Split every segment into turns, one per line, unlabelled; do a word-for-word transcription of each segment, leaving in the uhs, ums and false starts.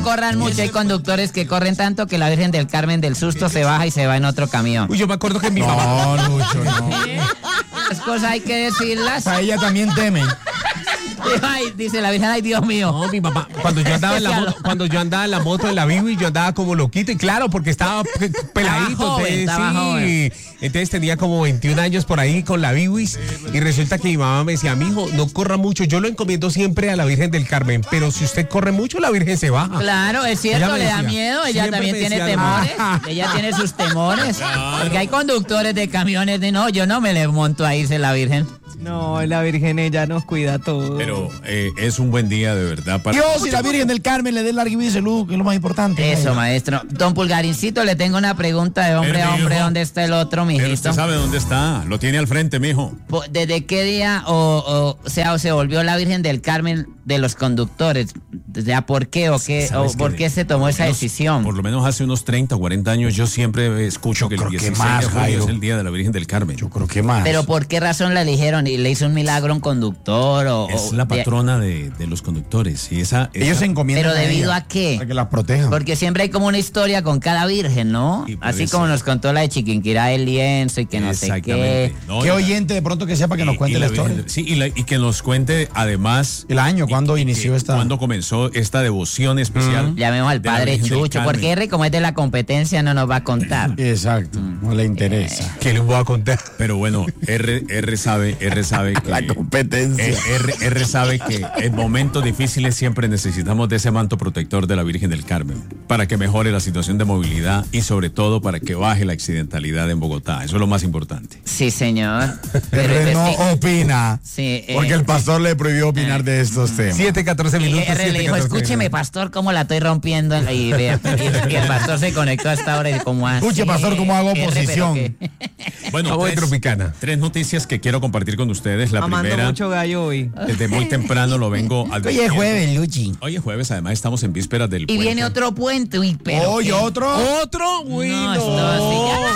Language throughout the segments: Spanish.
corran mucho, hay conductores que corren tanto que la Virgen del Carmen del susto se baja y se va en otro camión.
Uy, yo me acuerdo que mi
No,
mamá...
Lucho, no.
Las cosas hay que decirlas.
A ella también temen.
Ay, dice la Virgen, ay, Dios mío.
No, mi papá, cuando yo andaba en la moto, cuando yo andaba en la moto en la Bibi, yo andaba como loquito, y claro, porque estaba pe- peladito,
Estaba joven,
entonces,
estaba
sí,
joven.
entonces tenía como veintiún años por ahí con la Bibi, y resulta que mi mamá me decía, mijo, no corra mucho, yo lo encomiendo siempre a la Virgen del Carmen, pero si usted corre mucho, la Virgen se baja.
Claro, es cierto,
Ella me
le da
decía,
miedo, ella
siempre
también
me
tiene
decía,
temores,
"Ah".
ella tiene sus temores, porque hay conductores de camiones de no, yo no me le monto a irse la Virgen.
No, la Virgen ella nos cuida todo.
Pero eh, es un buen día de verdad para...
Dios y la Virgen del Carmen le dé larga vida y salud, que es lo más importante.
Eso, maestro. Don Pulgarincito, le tengo una pregunta de hombre
Pero,
a hombre,
mijo,
¿dónde está el otro,
Pero
mijito?
usted sabe dónde está, lo tiene al frente, mijo.
Po- ¿Desde qué día o, o, o sea, o se volvió la Virgen del Carmen de los conductores? O sea, ¿por qué o qué
¿Sabes
o por
qué?
qué se tomó
Por
esa
menos-
decisión?
Por lo menos hace unos treinta o cuarenta años yo siempre escucho
Yo
que el
creo que
dieciséis
más,
de julio
Jairo.
es el día de la Virgen del Carmen.
Yo creo que más.
Pero ¿por qué razón la eligieron y le hizo un milagro a un conductor o
Es
o
la
de-
patrona de, de los conductores y esa, esa-
ellos se encomiendan.
Pero debido
ella
a qué?
Para que las protejan.
Porque siempre hay como una historia con cada virgen, ¿no?
Y puede
Así como
ser.
nos contó la de Chiquinquirá el lienzo y que no sé qué.
Exactamente. No,
¿Qué
y la-
oyente de pronto que sepa que nos
y-
cuente
y
la,
la
historia?
Virgen- sí, y, la- y que nos cuente además
El año, cuando
y- y
inició
que
esta.
cuándo comenzó esta devoción especial.
Llamemos al
de la
padre
Virgen del
Chucho,
Carmen.
porque R como es de la competencia no nos va a contar.
Exacto, no le interesa.
¿Qué les voy a contar?
Pero bueno, R, R sabe, R sabe que
La competencia.
eh, R, R sabe que en momentos difíciles siempre necesitamos de ese manto protector de la Virgen del Carmen para que mejore la situación de movilidad y sobre todo para que baje la accidentalidad en Bogotá. Eso es lo más importante.
Sí, señor. Pero
R
es
no
que-
opina.
Sí, eh,
Porque el pastor le prohibió opinar de estos temas.
siete, catorce
y
minutos.
R
siete,
le dijo,
catorce
escúcheme,
minutos.
pastor, cómo la estoy rompiendo. Y, vea, y- y el pastor se conectó a esta hora y como así.
Escuche, pastor, cómo hago
R, pero
oposición.
que-
Bueno,
Vamos de
tres,
Tropicana.
tres noticias que quiero compartir con ustedes. La
Amando
primera,
mucho gallo hoy.
desde muy temprano lo vengo
Hoy
advirtiendo.
es jueves, Luchi.
Hoy es jueves, además estamos en vísperas del
Y
puente.
viene otro puente. Uy, pero
Hoy
qué-
otro.
¿Otro? Uy,
No,
no.
esto así ya no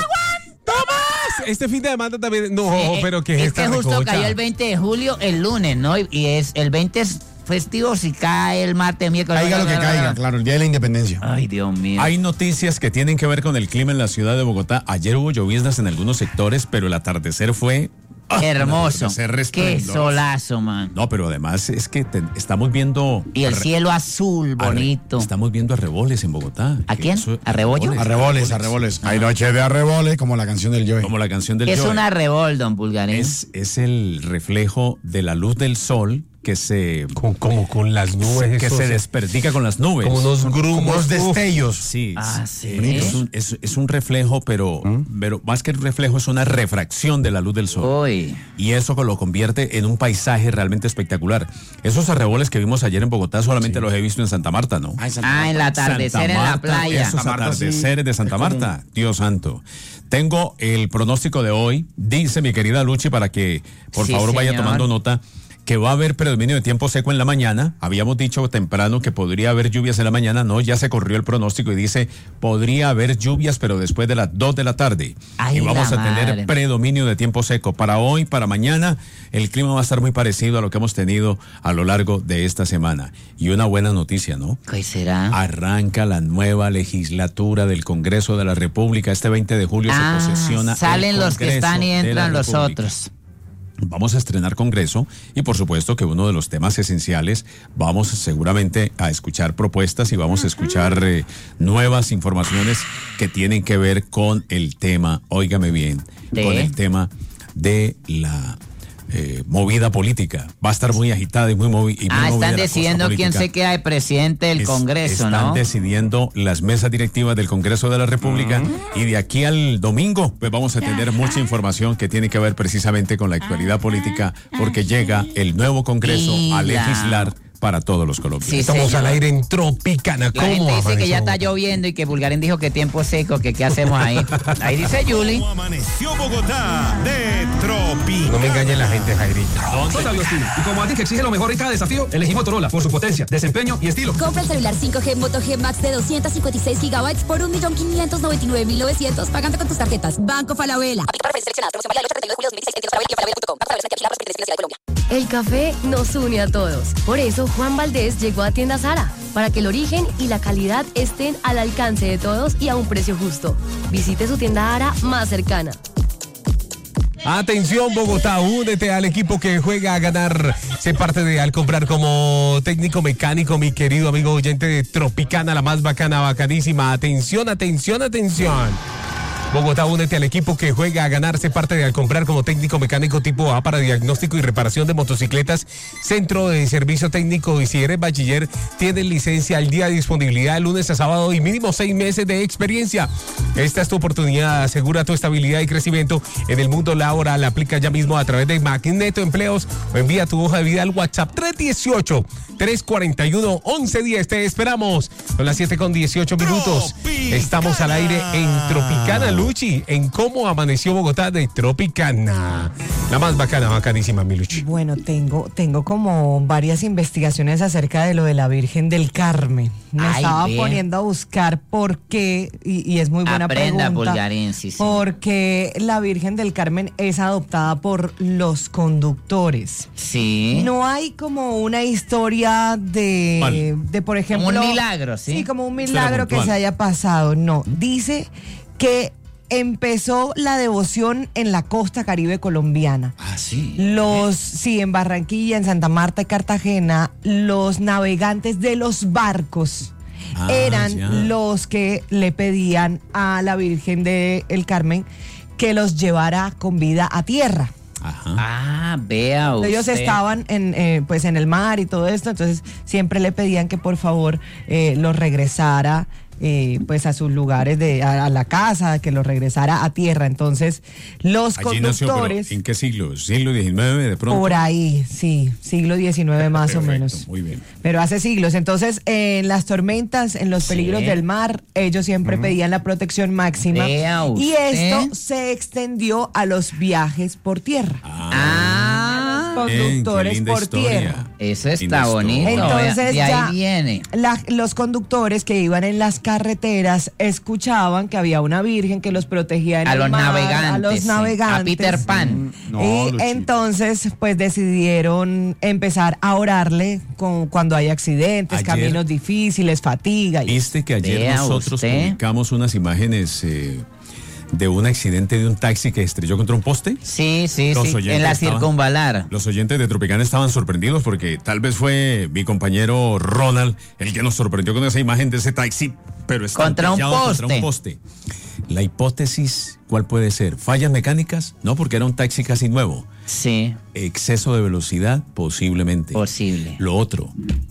Tomás, este fin de semana también. No,
Eh,
pero que es,
es
esta
que justo
recocha?
cayó el veinte de julio, el lunes, ¿no? Y, y es el veinte es festivo, si cae el martes, miércoles.
Caiga lo que caiga, claro, el día de la independencia.
Ay, Dios mío.
Hay noticias que tienen que ver con el clima en la ciudad de Bogotá. Ayer hubo lloviznas en algunos sectores, pero el atardecer fue...
Hermoso.
Atardecer
Qué
resplendoroso.
solazo, man.
No, pero además es que te- estamos viendo...
Y el
arre-
cielo azul,
arre-
bonito.
Estamos viendo arreboles en Bogotá.
¿A
Que
quién?
eso-
¿Arrebollo?
Arreboles, arreboles. Hay noche de arreboles, como la canción del Joey.
Como la canción del
Es
Joe.
un arrebol, don Pulgarín.
es, es el reflejo de la luz del sol que se...
Con, como con las nubes.
que
eso,
se
o sea,
desperdiga con las nubes.
como unos grumos.
Como los
uf.
destellos.
Sí,
Ah,
es-
sí.
Es un, es- es un reflejo, pero, pero más que el reflejo es una refracción de la luz del sol.
Uy.
Y eso lo convierte en un paisaje realmente espectacular. Esos arreboles que vimos ayer en Bogotá solamente los he visto en Santa Marta, ¿no?
Ay, Santa
Ah, en el
Marta.
atardecer
Santa
en la
Marta,
playa.
Esos
Santa Marta, sí.
atardeceres de Santa
Es como-
Marta, Dios santo. Tengo el pronóstico de hoy, dice mi querida Luchi, para que por
Sí,
favor vaya
señor.
tomando nota, que va a haber predominio de tiempo seco en la mañana. Habíamos dicho temprano que podría haber lluvias en la mañana, no, ya se corrió el pronóstico y dice, podría haber lluvias, pero después de las dos de la tarde.
Ay,
y vamos
la
a tener
madre.
predominio de tiempo seco. Para hoy, para mañana, el clima va a estar muy parecido a lo que hemos tenido a lo largo de esta semana. Y una buena noticia, ¿no?
¿Qué será?
Arranca la nueva legislatura del Congreso de la República. Este veinte de julio
Ah,
se posesiona.
salen
el
los que
Congreso
están y
de la
entran los
República.
otros.
Vamos a estrenar Congreso y por supuesto que uno de los temas esenciales, vamos seguramente a escuchar propuestas y vamos a escuchar eh, nuevas informaciones que tienen que ver con el tema, óigame bien,
¿De?
con el tema de la eh, movida política. Va a estar muy agitada y muy, movi y muy
Ah,
movida
están
la cosa
decidiendo quién
política.
se queda de presidente del
Es-
Congreso,
están
¿no?
decidiendo las mesas directivas del Congreso de la República y de aquí al domingo pues vamos a tener mucha información que tiene que ver precisamente con la actualidad política porque llega el nuevo Congreso a
Mira.
legislar para todos los colombianos.
Sí,
Estamos
señor.
al aire en Tropicana.
La
¿Cómo
gente dice que
amaneció
ya está
Bogotá?
lloviendo y que Bulgarín dijo que tiempo seco, que qué hacemos ahí. Ahí dice Yuli.
¿Cómo amaneció Bogotá de Tropicana?
No me engañe la gente, Jairito.
Soy Fabio Espino y como a ti que exige lo mejor en cada desafío, elegí Motorola por su potencia, desempeño y estilo.
Compra el celular cinco G Moto G Max de doscientos cincuenta y seis gigabytes por un millón quinientos noventa y nueve mil novecientos pagando con tus tarjetas Banco Falabella.
Aplica para seleccionadas. Promoción válida del ocho al treinta y uno de julio de dos mil dieciséis. Entiendes para ver y en falabella punto com. Vamos a ver si aquí la perspectiva de la ciudad de Colombia. El café nos une a todos. Por eso Juan Valdés llegó a Tienda Sara, para que el origen y la calidad estén al alcance de todos y a un precio justo. Visite su tienda Ara más cercana.
Atención Bogotá, únete al equipo que juega a ganar. Sé parte de Al Comprar como técnico mecánico, mi querido amigo oyente de Tropicana, la más bacana, bacanísima. Atención, atención, atención. Bogotá, únete al equipo que juega a ganarse parte de Al Comprar como técnico mecánico tipo A para diagnóstico y reparación de motocicletas, centro de servicio técnico, y si eres bachiller, tienes licencia al día de disponibilidad de lunes a sábado y mínimo seis meses de experiencia. Esta es tu oportunidad, asegura tu estabilidad y crecimiento en el mundo laboral. Aplica ya mismo a través de Magneto Empleos o envía tu hoja de vida al WhatsApp tres uno ocho, tres cuatro uno, once diez. Te esperamos. Son las siete con dieciocho minutos. Estamos al aire en Tropicana, Luchi, en Cómo Amaneció Bogotá de Tropicana. La más bacana, bacanísima, mi Luchi.
Bueno, tengo, tengo como varias investigaciones acerca de lo de la Virgen del Carmen. Me
Ay,
estaba
ve.
poniendo a buscar por qué, y, y es muy buena
Aprenda,
pregunta.
Pulgarín, sí, sí.
Porque la Virgen del Carmen es adoptada por los conductores.
Sí.
No hay como una historia de,
¿Cuál?
de, por ejemplo...
Como un milagro, ¿sí?
Sí, como un
Eso
milagro
era
que
puntual.
se haya pasado. No, dice que empezó la devoción en la costa caribe colombiana.
Ah, sí.
Los, sí, en Barranquilla, en Santa Marta y Cartagena, los navegantes de los barcos
Ah,
eran
ya.
los que le pedían a la Virgen del Carmen que los llevara con vida a tierra.
Ajá.
Ah, vea usted.
Ellos estaban en, eh, pues en el mar y todo esto, entonces siempre le pedían que por favor eh, los regresara eh, pues a sus lugares, de a, a la casa, que los regresara a tierra. Entonces los
Allí nació, pero
conductores,
¿en qué siglo? ¿Siglo diecinueve de pronto?
por ahí, sí, siglo diecinueve más
Perfecto,
o menos.
muy bien.
Pero hace siglos. Entonces, en las tormentas, en los
Sí.
peligros del mar, ellos siempre pedían la protección máxima.
Vea
Y
usted.
esto se extendió a los viajes por tierra.
Ah,
Conductores
Bien, qué linda
por
historia.
tierra.
eso
Linda
está bonito.
historia.
vea,
Entonces
de ahí
ya
viene.
la- los conductores que iban en las carreteras escuchaban que había una virgen que los protegía en
A
el
los
mar,
navegantes.
a los
sí.
navegantes.
A Peter Pan.
No,
y
Luchi.
entonces, pues decidieron empezar a orarle con, cuando hay accidentes,
Ayer-
caminos difíciles, fatiga. Y
Viste que ayer
Vea
nosotros
usted.
publicamos unas imágenes eh, de un accidente de un taxi que estrelló contra un poste.
Sí, sí,
Los
sí.
oyentes
En la
estaban-
circunvalar.
Los oyentes de Tropicana estaban sorprendidos porque tal vez fue mi compañero Ronald el que nos sorprendió con esa imagen de ese taxi, pero está
Contra un
contra
poste.
un poste. La hipótesis, ¿cuál puede ser? ¿Fallas mecánicas? No, porque era un taxi casi nuevo.
Sí,
Exceso de velocidad, posiblemente.
posible.
Lo otro,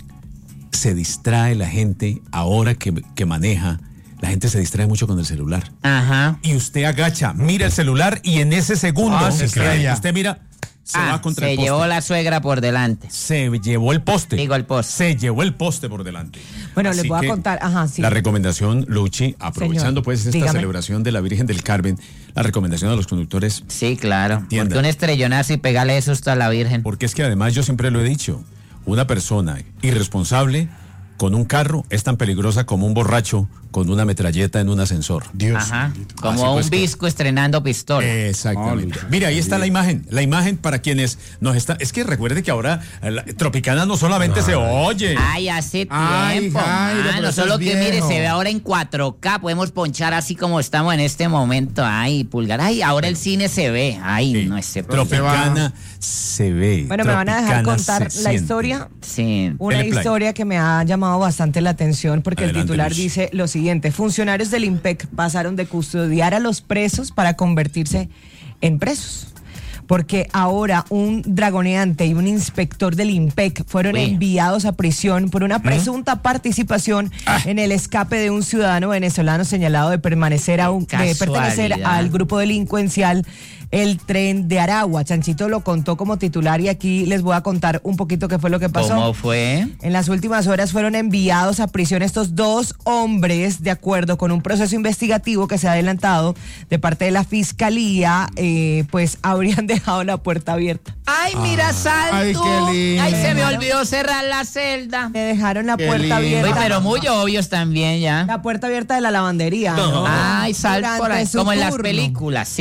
se distrae la gente ahora que, que maneja. La gente se distrae mucho con el celular.
Ajá.
Y usted agacha, mira el celular y en ese segundo
Ah, sí,
usted,
claro.
usted mira, se
Ah,
va contra
se
el poste.
llevó la suegra por delante.
Se llevó el poste.
Digo, el poste.
Se llevó el poste por delante.
Bueno,
Así
les voy a
que
contar, ajá, sí.
La recomendación, Luchi, aprovechando
Señor,
pues esta
dígame.
celebración de la Virgen del Carmen, la recomendación a los conductores,
Sí, claro.
Entienda.
Porque un estrellazo y pegarle susto a la Virgen.
porque es que además yo siempre lo he dicho, una persona irresponsable con un carro es tan peligrosa como un borracho con una metralleta en un ascensor.
Dios.
Ajá.
bendito.
Como
Así pues
un
que-
visco estrenando pistola.
Exactamente.
Oh,
Mira, ahí está la imagen. La imagen para quienes nos están. Es que recuerde que ahora eh, la Tropicana no solamente se oye.
Ay, hace
Ay,
tiempo,
Jairo,
mano.
pero eso
Solo
es
que mire,
viejo.
se ve ahora en cuatro K. Podemos ponchar así como estamos en este momento. Ay, pulgar. Ay, ahora el cine se ve. Ay,
Sí.
no ese
Tropicana se ve.
Bueno, me van a dejar
Tropicana
contar
se
la
siente.
historia.
Sí.
Una
Dele play.
historia que me ha llamado bastante la atención porque
Adelante,
el titular
Luz.
dice lo siguiente: funcionarios del IMPEC pasaron de custodiar a los presos para convertirse en presos. Porque ahora un dragoneante y un inspector del IMPEC fueron
Uy.
enviados a prisión por una presunta participación en el escape de un ciudadano venezolano señalado de permanecer a un, de pertenecer
casualidad.
al grupo delincuencial El Tren de Aragua. Chanchito lo contó como titular y aquí les voy a contar un poquito qué fue lo que pasó.
¿Cómo fue?
En las últimas horas fueron enviados a prisión estos dos hombres, de acuerdo con un proceso investigativo que se ha adelantado de parte de la fiscalía, eh, pues habrían dejado la puerta abierta.
Ay, mira, salto.
Ay, qué lindo.
Ay, se me olvidó cerrar la celda.
Le dejaron la
Qué
puerta
lindo.
abierta.
Uy, pero muy obvios también ya.
La puerta abierta de la lavandería. ¿no?
Ay, sal
Durante
por ahí.
su
Como en las
turno.
películas, sí.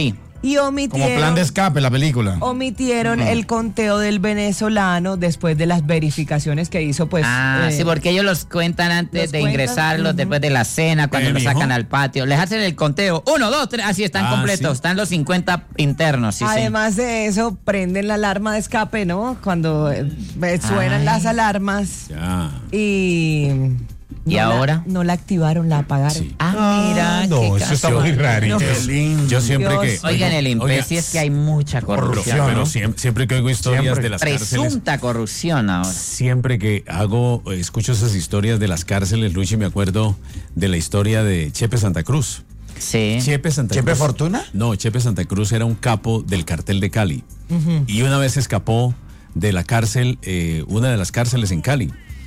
y omitieron...
Como plan de escape la película.
Omitieron uh-huh. el conteo del venezolano después de las verificaciones que hizo, pues...
Ah,
eh,
sí, porque ellos los cuentan antes de cuentan, ingresarlos, uh-huh. después de la cena, cuando los sacan al patio. Les hacen el conteo. Uno, dos, tres, así están ah, completos. Sí. Están los cincuenta internos, sí,
Además
sí.
de eso, prenden la alarma de escape, ¿no? Cuando eh, suenan Ay. las alarmas.
Ya.
Y...
¿Y
no
ahora?
La, no la activaron, la apagaron.
Sí. Ah, mira.
Ah, no, eso está muy raro.
No, qué lindo. Yo siempre
Dios.
que...
Oigan, el INPE sí es que hay mucha corrupción.
Pero
¿no?
siempre, siempre que oigo historias
siempre.
de las
Presunta
cárceles...
Presunta corrupción ahora.
Siempre que hago, escucho esas historias de las cárceles, Luchi, me acuerdo de la historia de Chepe Santa Cruz.
Sí.
Chepe Santa
¿Chepe
Cruz.
Fortuna?
No, Chepe Santa Cruz era un capo del cartel de Cali. Uh-huh. Y una vez escapó de la cárcel, eh, una de las cárceles en Cali.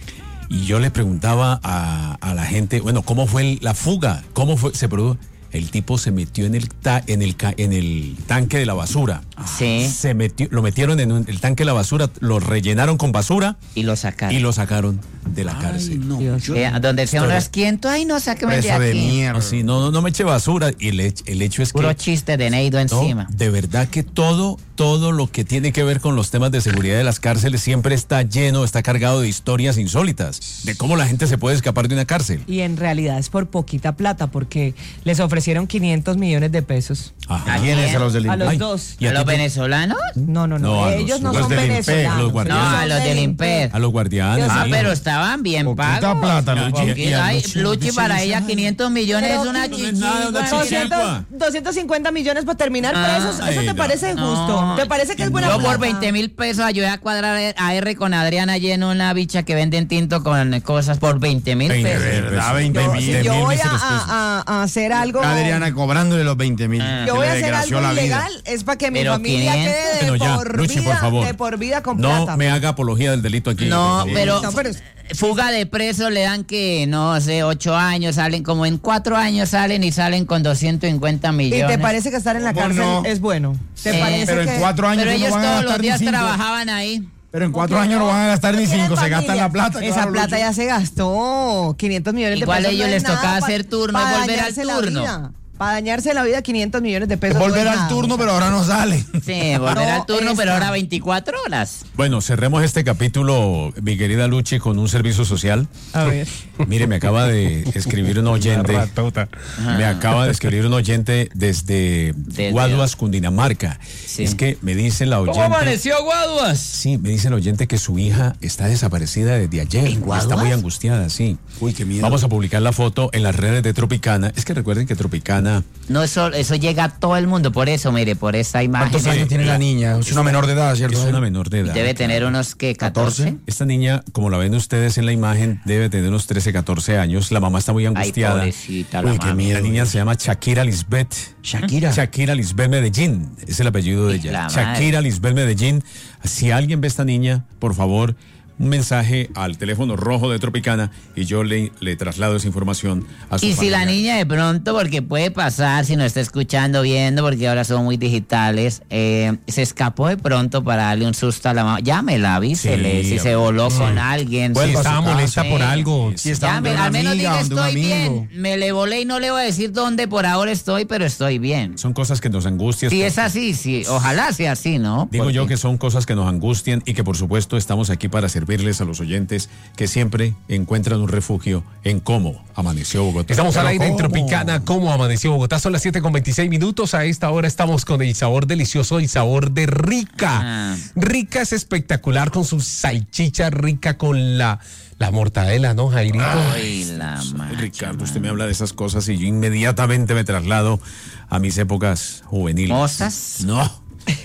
Y yo le preguntaba a, a la gente, bueno, ¿cómo fue el, la fuga? ¿Cómo fue? Se produjo. El tipo se metió en el ta, en el en el tanque de la basura.
Sí.
Se metió, lo metieron en un, el tanque de la basura, lo rellenaron con basura
y lo sacaron.
Y lo sacaron de la Ay, cárcel.
No, eh, donde sea un rasquiento, ay no, sáqueme de aquí.
De mierda.
No, sí, no, no, no me eche basura. Y el, el hecho es
Puro
que.
Puro chiste de Neido encima.
No, de verdad que todo, todo lo que tiene que ver con los temas de seguridad de las cárceles siempre está lleno, está cargado de historias insólitas. De cómo la gente se puede escapar de una cárcel.
Y en realidad es por poquita plata, porque les ofrecieron quinientos millones de pesos.
Ajá.
¿A quiénes? A los del
A los
Ay,
dos.
¿Y a los venezolanos?
No, no, no.
No,
ellos
los,
no
los
son venezolanos.
A los guardianes.
No, a los del INPED.
A los guardianes.
Ah,
sí.
pero estaban bien
Poquita
pagos.
plata, Luchi.
Porque, ay, Luchi, para ella quinientos millones
Pero
es una
no es nada, una
chichigua.
chichigua.
doscientos cincuenta millones para terminar
Ah,
presos. ¿Eso
ay,
te
no.
parece justo?
No.
¿Te parece que es buena
Yo
plata?
por veinte mil pesos ayudé a cuadrar a R con Adriana allí en una bicha que venden tinto con cosas por veinte mil
veinte
pesos.
mil.
¿Verdad? veinte
Yo,
mil.
si yo voy a, a- a hacer algo...
Adriana cobrándole los veinte mil.
Ah.
Yo voy a hacer
desgració
algo
la vida.
ilegal, es para que mi
Pero
familia
quinientos.
quede de,
Bueno, ya,
por
Luchi,
vida,
por favor.
de por vida con
No
plata.
me haga apología del delito aquí.
No,
por favor.
pero,
No, pero es-
fuga de presos le dan que, no sé, ocho años, salen como en cuatro años salen y salen con doscientos cincuenta
¿Y
millones.
te parece que estar en la
¿Cómo
cárcel
no?
es bueno? ¿Te
Eh,
parece
Pero
que...
en cuatro años
Pero
no
ellos
van a
todos
gastar
los
ni
días
cinco.
trabajaban ahí.
Pero en cuatro años no van a gastar ni cinco, se gastan la plata.
Esa
claro,
plata
Luchi.
ya se gastó, quinientos millones
Igual
de pesos.
ellos
no es
les
nada
tocaba
pa-
hacer turno,
pa
es volver al
dañarse la
turno.
vida. Para dañarse la vida, quinientos millones de pesos.
Volver
no es
al
nada.
turno, pero ahora no sale.
Sí, volver
No,
al turno,
esta.
pero ahora veinticuatro horas.
Bueno, cerremos este capítulo, mi querida Luchi, con un servicio social.
A ver.
Mire, me acaba de escribir un oyente.
Ratota.
Me acaba de escribir un oyente desde
Desde-
Guaduas, Cundinamarca.
Sí.
Es que me dice la oyente.
¿Cómo amaneció Guaduas?
Sí, me dice el oyente que su hija está desaparecida desde ayer.
¿En
Y
Guaduas?
está muy angustiada, sí.
Uy, qué miedo.
Vamos a publicar la foto en las redes de Tropicana. Es que recuerden que Tropicana.
No, eso, eso llega a todo el mundo, por eso, mire, por esa imagen.
¿Cuántos años tiene la niña? Es una menor de edad, ¿cierto?
Es una menor de edad.
Debe tener unos, ¿qué? catorce.
Esta niña, como la ven ustedes en la imagen, debe tener unos trece, catorce años. La mamá está muy
Ay,
angustiada.
pobrecita la
Uy, qué
mami.
miedo.
La niña se llama Shakira Lisbeth.
Shakira.
Shakira Lisbeth Medellín. Es el apellido de
Y la
ella.
madre.
Shakira Lisbeth Medellín. Si alguien ve a esta niña, por favor, un mensaje al teléfono rojo de Tropicana y yo le, le traslado esa información a su
Y si la
familiar.
niña de pronto, porque puede pasar, si nos está escuchando, viendo, porque ahora son muy digitales, eh, se escapó de pronto para darle un susto a la mamá, llámela, avísele,
Sí,
si se voló con alguien.
Si
Vuelva a
estaba
su
molesta
casa.
por algo.
Sí, está donde
Llámela,
una
al menos
amiga,
diga
donde un
estoy
amigo.
bien, me le volé y no le voy a decir dónde por ahora estoy, pero estoy bien.
Son cosas que nos angustian.
Si es así, sí, ojalá sea así, ¿no?
Digo
Porque-
yo que son cosas que nos angustian y que por supuesto estamos aquí para servirles a los oyentes que siempre encuentran un refugio en cómo amaneció Bogotá.
Estamos al
Pero
aire en
¿cómo?
Tropicana, ¿cómo amaneció Bogotá? Son las siete con veintiséis minutos. A esta hora estamos con el sabor delicioso, el sabor de Rica.
Ah.
Rica es espectacular con su salchicha rica, con la, la mortadela, ¿no, Jairito?
Ay, la macha,
Ricardo, usted me habla de esas cosas y yo inmediatamente me traslado a mis épocas juveniles.
¿Mozas?
No.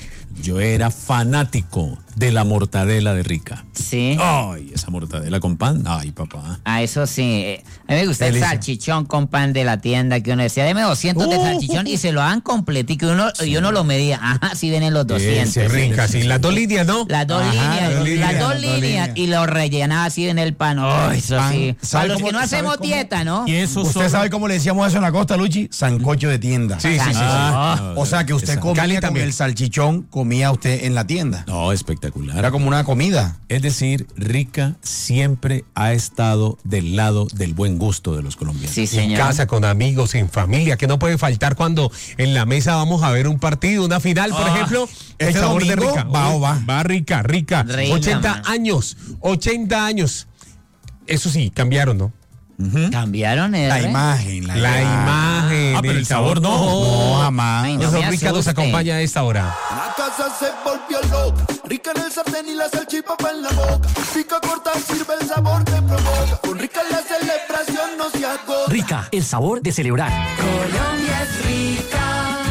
Yo era fanático de la mortadela de Rica.
Sí.
Ay, esa mortadela con pan. Ay, papá.
Ah, eso sí. eh, A mí me gusta
Delicia.
el salchichón con pan de la tienda que uno decía, deme doscientos de
Uh.
salchichón y se lo dan completico y uno, y uno lo medía. Ajá, sí vienen los doscientos.
Sí, rica, sí. Las dos líneas, ¿no?
Las dos
Ajá,
líneas,
dos
las
líneas,
dos
las dos
líneas,
líneas.
y lo rellenaba así en el pan. Ay, eso
Pan,
sí.
¿sabe
Para los
cómo-
que no
sabe
hacemos
cómo?
dieta, ¿no?
Y eso
¿Usted
solo-
sabe cómo le decíamos eso en la costa, Luchi? Sancocho de tienda.
Sí, sí, sí.
Ah,
O sea que usted
esa-
comía
Cali
con
también.
el salchichón, comía usted en la tienda.
No, espectacular. espectacular.
Era como una comida.
Es decir, Rica siempre ha estado del lado del buen gusto de los colombianos.
Sí,
En
señor.
casa, con amigos, en familia, que no puede faltar cuando en la mesa vamos a ver un partido, una final, por
Ah,
ejemplo. El
este
sabor de
domingo
Rica.
va o va.
Va Rica, Rica.
Reina,
ochenta
man.
años, ochenta años. Eso sí, cambiaron, ¿no?
Cambiaron el
La imagen, la,
La imagen.
Ah, pero el sabor no.
No, jamás.
Ay, no
Eso,
me
Rica nos
asuste.
acompaña a esta hora.
La casa se volvió loca, rica en el sartén y la salchipapa en la boca. Pica corta, sirve el sabor que provoca. Con Rica la celebración no se agota.
Rica, el sabor de celebrar.
Colombia es rica.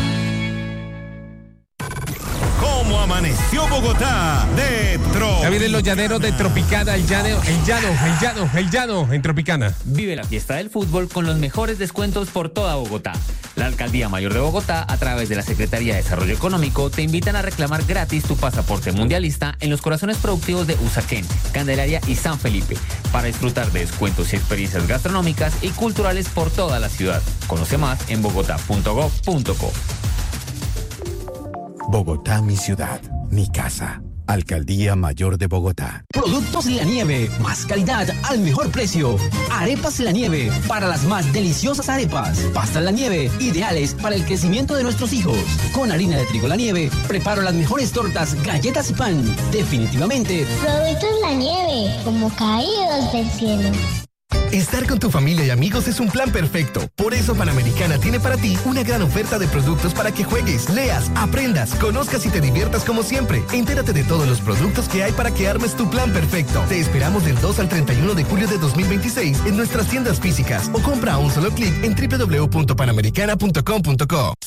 ¿Cómo amaneció Bogotá? De Tropicana.
Ya vienen los llaneros de Tropicana, el llano, el llano, el llano, el llano en Tropicana.
Vive la fiesta del fútbol con los mejores descuentos por toda Bogotá. La Alcaldía Mayor de Bogotá, a través de la Secretaría de Desarrollo Económico, te invitan a reclamar gratis tu pasaporte mundialista en los corazones productivos de Usaquén, Candelaria y San Felipe, para disfrutar de descuentos y experiencias gastronómicas y culturales por toda la ciudad. Conoce más en bogotá punto gov punto co.
Bogotá, mi ciudad, mi casa. Alcaldía Mayor de Bogotá.
Productos La Nieve, más calidad al mejor precio. Arepas La Nieve, para las más deliciosas arepas. Pastas La Nieve, ideales para el crecimiento de nuestros hijos. Con harina de trigo La Nieve, preparo las mejores tortas, galletas y pan. Definitivamente.
Productos La Nieve, como caídos del cielo.
Estar con tu familia y amigos es un plan perfecto. Por eso Panamericana tiene para ti una gran oferta de productos para que juegues, leas, aprendas, conozcas y te diviertas como siempre. Entérate de todos los productos que hay para que armes tu plan perfecto. Te esperamos del dos al treinta y uno de julio de dos mil veintiséis en nuestras tiendas físicas o compra a un solo clic en doble u doble u doble u punto panamericana punto com punto co.